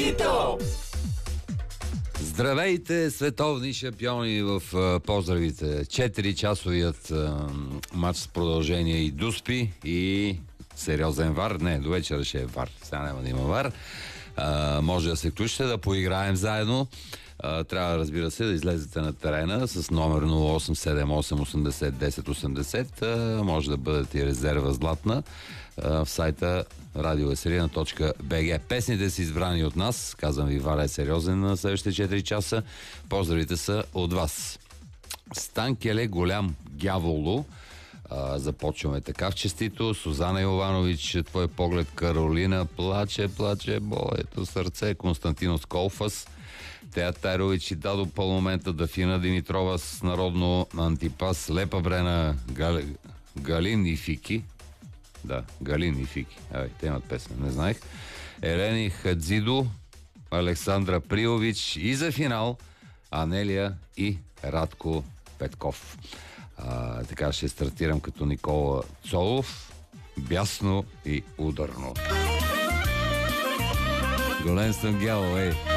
Хито! Здравейте, световни шампиони в поздравите. 4-часовият матч с продължение и дуспи и сериозен вар. Не, до вечера ще е вар. Сега няма да има вар. Може да се включите, да поиграем заедно. Трябва, разбира се, да излезете на терена с номер 0878801080. Може да бъдете и резерва златна в сайта radioveselina.bg. Песните са избрани от нас. Казвам ви, Валя е сериозен на следващите 4 часа. Поздравите са от вас. Станкеле голям гяволо. Започваме така в честито. Сузана Йованович, твой поглед, Каролина, плаче, боето сърце, Константинос Колфас, Тея Тайрович и Дадо по момента, Дафина Димитрова с народно антипас, Лепа Брена, Галин и Фики. Да, Галин и Фики. Те имат песен, не знаех. Елени Хадзидо, Александра Прилович и за финал Анелия и Радко Петков. Така ще стартирам като Никола Цолов. Бясно и ударно. Голен съм гяло,